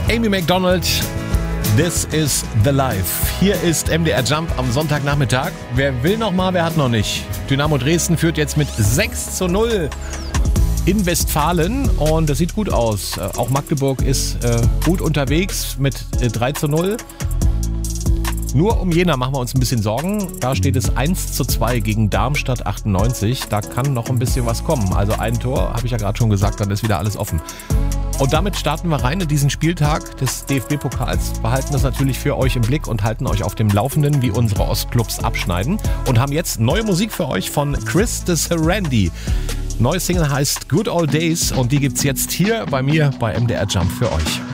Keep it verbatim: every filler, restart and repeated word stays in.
Amy Macdonald, This is the Life. Hier ist M D R Jump am Sonntagnachmittag. Wer will noch mal, wer hat noch nicht? Dynamo Dresden führt jetzt mit sechs zu null in Westfalen und das sieht gut aus. Auch Magdeburg ist äh, gut unterwegs mit äh, drei zu null. Nur um Jena machen wir uns ein bisschen Sorgen. Da steht es eins zu zwei gegen Darmstadt achtundneunzig. Da kann noch ein bisschen was kommen. Also ein Tor, habe ich ja gerade schon gesagt, dann ist wieder alles offen. Und damit starten wir rein in diesen Spieltag des D F B-Pokals. Behalten das natürlich für euch im Blick und halten euch auf dem Laufenden, wie unsere Ostclubs abschneiden. Und haben jetzt neue Musik für euch von Chris de Serendy. Neue Single heißt Good Old Days und die gibt's jetzt hier bei mir bei M D R Jump für euch.